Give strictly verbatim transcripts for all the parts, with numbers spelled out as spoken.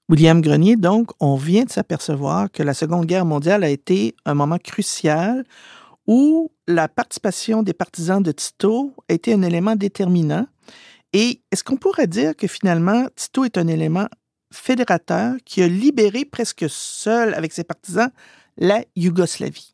William Grenier, donc, on vient de s'apercevoir que la Seconde Guerre mondiale a été un moment crucial où la participation des partisans de Tito a été un élément déterminant. Et est-ce qu'on pourrait dire que finalement, Tito est un élément fédérateur qui a libéré presque seul, avec ses partisans, la Yougoslavie?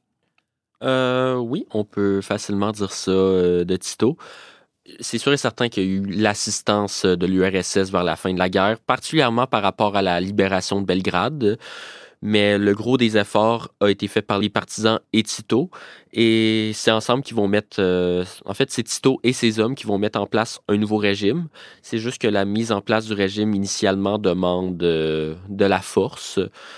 Euh, oui, on peut facilement dire ça euh, de Tito. C'est sûr et certain qu'il y a eu l'assistance de l'U R S S vers la fin de la guerre, particulièrement par rapport à la libération de Belgrade. Mais le gros des efforts a été fait par les partisans et Tito. Et c'est ensemble qu'ils vont mettre... Euh, en fait, c'est Tito et ses hommes qui vont mettre en place un nouveau régime. C'est juste que la mise en place du régime, initialement, demande euh, de la force.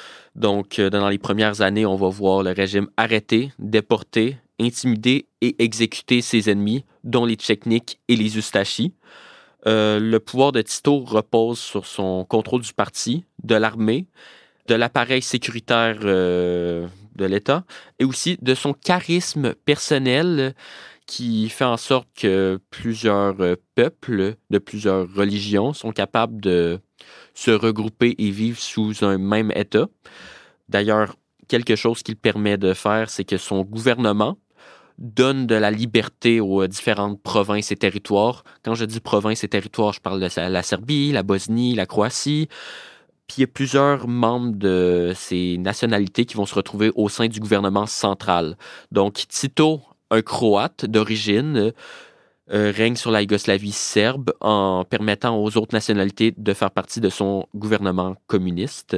Donc, euh, dans les premières années, on va voir le régime arrêter, déporter, intimider et exécuter ses ennemis, dont les Tchétniks et les Ustachis. Euh, le pouvoir de Tito repose sur son contrôle du parti, de l'armée, de l'appareil sécuritaire euh, de l'État et aussi de son charisme personnel qui fait en sorte que plusieurs peuples de plusieurs religions sont capables de se regrouper et vivre sous un même État. D'ailleurs, quelque chose qu'il permet de faire, c'est que son gouvernement donne de la liberté aux différentes provinces et territoires. Quand je dis provinces et territoires, je parle de la Serbie, la Bosnie, la Croatie. Puis il y a plusieurs membres de ces nationalités qui vont se retrouver au sein du gouvernement central. Donc, Tito, un Croate d'origine, euh, règne sur la Yougoslavie serbe en permettant aux autres nationalités de faire partie de son gouvernement communiste.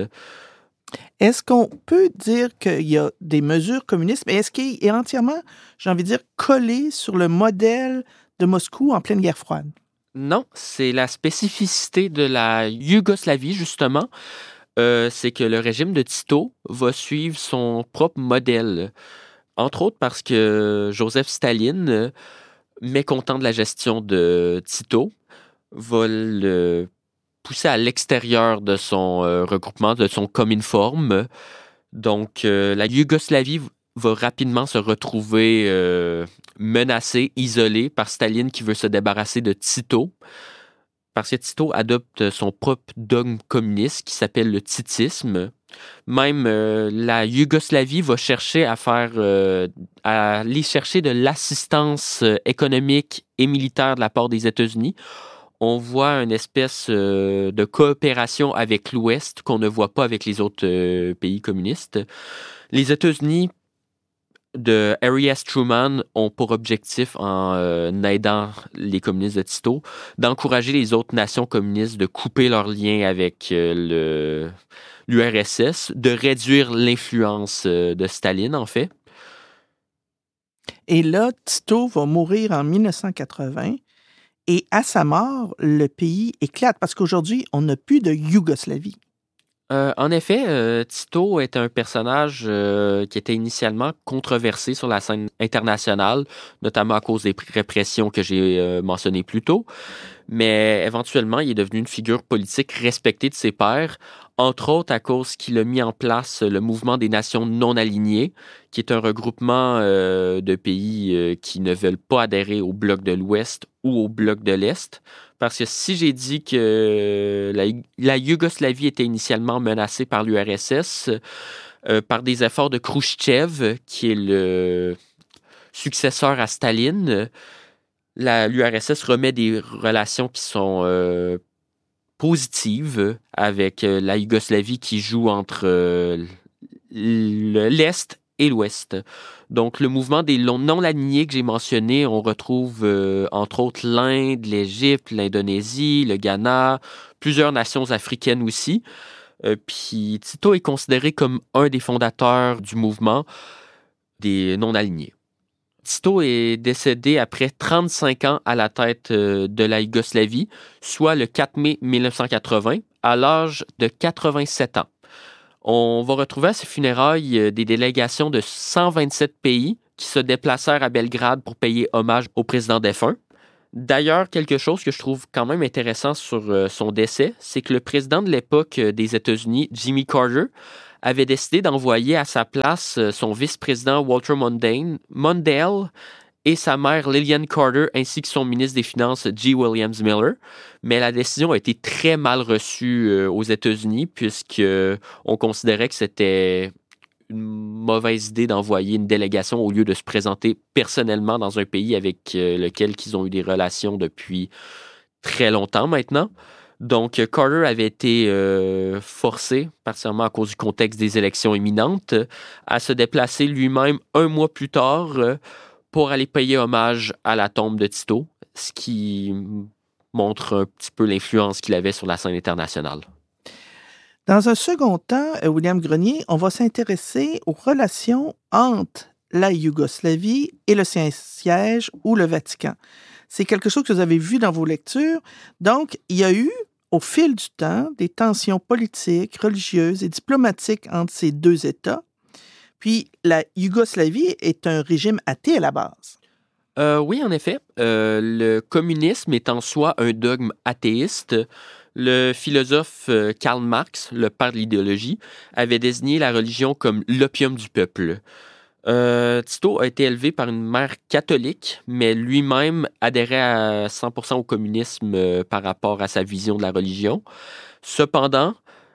Est-ce qu'on peut dire qu'il y a des mesures communistes, mais est-ce qu'il est entièrement, j'ai envie de dire, collé sur le modèle de Moscou en pleine guerre froide? Non, c'est la spécificité de la Yougoslavie, justement. Euh, c'est que le régime de Tito va suivre son propre modèle. Entre autres parce que Joseph Staline, mécontent de la gestion de Tito, va le pousser à l'extérieur de son euh, regroupement, de son Cominform. Donc, euh, la Yougoslavie va rapidement se retrouver euh, menacée, isolée par Staline qui veut se débarrasser de Tito. Parce que Tito adopte son propre dogme communiste qui s'appelle le titisme. Même euh, la Yougoslavie va chercher à faire, euh, à aller chercher de l'assistance euh, économique et militaire de la part des États-Unis. On voit une espèce euh, de coopération avec l'Ouest qu'on ne voit pas avec les autres euh, pays communistes. Les États-Unis de Harry S. Truman ont pour objectif, en euh, aidant les communistes de Tito, d'encourager les autres nations communistes de couper leurs liens avec euh, le, l'U R S S, de réduire l'influence euh, de Staline, en fait. Et là, Tito va mourir en dix-neuf cent quatre-vingts. Et à sa mort, le pays éclate parce qu'aujourd'hui, on n'a plus de Yougoslavie. Euh, en effet, euh, Tito est un personnage euh, qui était initialement controversé sur la scène internationale, notamment à cause des répressions que j'ai euh, mentionnées plus tôt. Mais éventuellement, il est devenu une figure politique respectée de ses pairs, entre autres à cause qu'il a mis en place le mouvement des nations non alignées, qui est un regroupement euh, de pays euh, qui ne veulent pas adhérer au bloc de l'Ouest ou au bloc de l'Est. Parce que si j'ai dit que la, la Yougoslavie était initialement menacée par l'U R S S, euh, par des efforts de Khrouchtchev, qui est le successeur à Staline, la, l'U R S S remet des relations qui sont euh, positives avec euh, la Yougoslavie qui joue entre euh, l'Est et l'Ouest. Donc, le mouvement des non-alignés que j'ai mentionné, on retrouve euh, entre autres l'Inde, l'Égypte, l'Indonésie, le Ghana, plusieurs nations africaines aussi. Euh, puis Tito est considéré comme un des fondateurs du mouvement des non-alignés. Tito est décédé après trente-cinq ans à la tête euh, de la Yougoslavie, soit le quatre mai dix-neuf cent quatre-vingts, à l'âge de quatre-vingt-sept ans. On va retrouver à ses funérailles des délégations de cent vingt-sept pays qui se déplacèrent à Belgrade pour payer hommage au président défunt. D'ailleurs, quelque chose que je trouve quand même intéressant sur son décès, c'est que le président de l'époque des États-Unis, Jimmy Carter, avait décidé d'envoyer à sa place son vice-président Walter Mondale, Mondale et sa mère Lillian Carter ainsi que son ministre des Finances G. Williams Miller. Mais la décision a été très mal reçue euh, aux États-Unis puisqu'on considérait que c'était une mauvaise idée d'envoyer une délégation au lieu de se présenter personnellement dans un pays avec euh, lequel ils ont eu des relations depuis très longtemps maintenant. Donc, Carter avait été euh, forcé, particulièrement à cause du contexte des élections imminentes, à se déplacer lui-même un mois plus tard euh, pour aller payer hommage à la tombe de Tito, ce qui montre un petit peu l'influence qu'il avait sur la scène internationale. Dans un second temps, William Grenier, on va s'intéresser aux relations entre la Yougoslavie et le Saint-Siège ou le Vatican. C'est quelque chose que vous avez vu dans vos lectures. Donc, il y a eu, au fil du temps, des tensions politiques, religieuses et diplomatiques entre ces deux États. Puis, la Yougoslavie est un régime athée à la base. Euh, oui, en effet. Euh, le communisme est en soi un dogme athéiste. Le philosophe Karl Marx, le père de l'idéologie, avait désigné la religion comme l'opium du peuple. Euh, Tito a été élevé par une mère catholique, mais lui-même adhérait à cent pour cent au communisme euh, par rapport à sa vision de la religion. Cependant,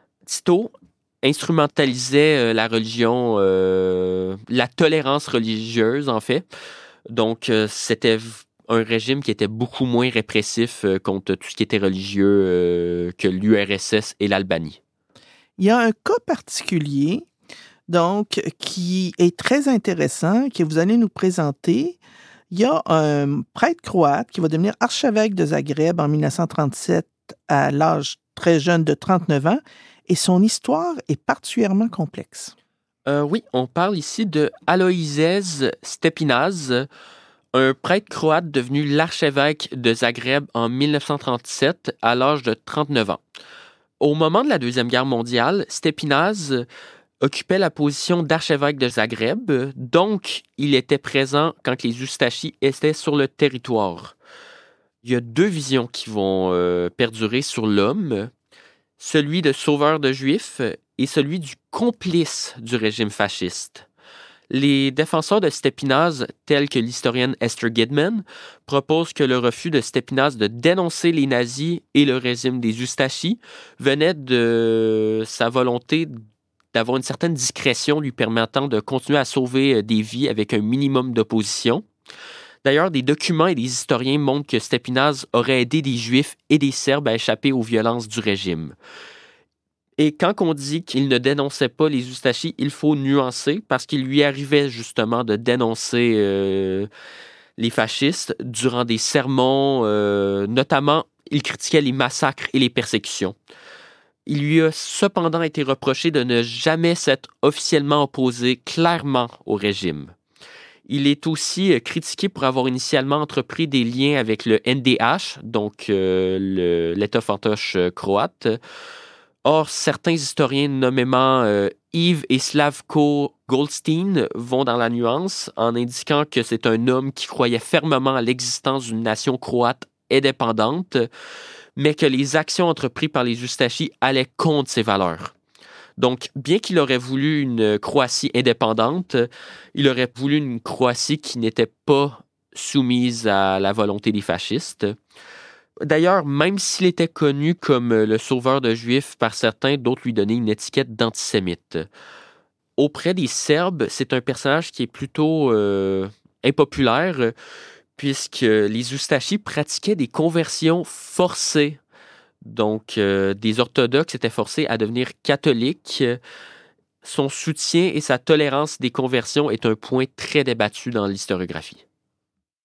Tito instrumentalisait euh, la religion, euh, la tolérance religieuse en fait. Donc, euh, c'était un régime qui était beaucoup moins répressif euh, contre tout ce qui était religieux euh, que l'U R S S et l'Albanie. Il y a un cas particulier donc, qui est très intéressant, que vous allez nous présenter. Il y a un prêtre croate qui va devenir archevêque de Zagreb en dix-neuf cent trente-sept à l'âge très jeune de trente-neuf ans, et son histoire est particulièrement complexe. Euh, oui, on parle ici de Aloïzes Stepinaz, un prêtre croate devenu l'archevêque de Zagreb en dix-neuf cent trente-sept à l'âge de trente-neuf ans. Au moment de la Deuxième Guerre mondiale, Stepinaz occupait la position d'archevêque de Zagreb, donc il était présent quand les Ustachis étaient sur le territoire. Il y a deux visions qui vont euh, perdurer sur l'homme, celui de sauveur de Juifs et celui du complice du régime fasciste. Les défenseurs de Stepinaz, tels que l'historienne Esther Gidman, proposent que le refus de Stepinaz de dénoncer les nazis et le régime des Ustachis venait de sa volonté d'avoir une certaine discrétion lui permettant de continuer à sauver des vies avec un minimum d'opposition. D'ailleurs, des documents et des historiens montrent que Stepinaz aurait aidé des Juifs et des Serbes à échapper aux violences du régime. Et quand on dit qu'il ne dénonçait pas les Ustachis, il faut nuancer parce qu'il lui arrivait justement de dénoncer euh, les fascistes durant des sermons, euh, notamment il critiquait les massacres et les persécutions. Il lui a cependant été reproché de ne jamais s'être officiellement opposé clairement au régime. Il est aussi critiqué pour avoir initialement entrepris des liens avec le N D H, donc euh, le, l'État fantoche croate. Or, certains historiens, nommément euh, Yves et Slavko Goldstein, vont dans la nuance en indiquant que c'est un homme qui croyait fermement à l'existence d'une nation croate indépendante, mais que les actions entreprises par les Ustachis allaient contre ces valeurs. Donc, bien qu'il aurait voulu une Croatie indépendante, il aurait voulu une Croatie qui n'était pas soumise à la volonté des fascistes. D'ailleurs, même s'il était connu comme le sauveur de Juifs par certains, d'autres lui donnaient une étiquette d'antisémite. Auprès des Serbes, c'est un personnage qui est plutôt euh, impopulaire, puisque les Ustachis pratiquaient des conversions forcées. Donc, euh, des orthodoxes étaient forcés à devenir catholiques. Son soutien et sa tolérance des conversions est un point très débattu dans l'historiographie.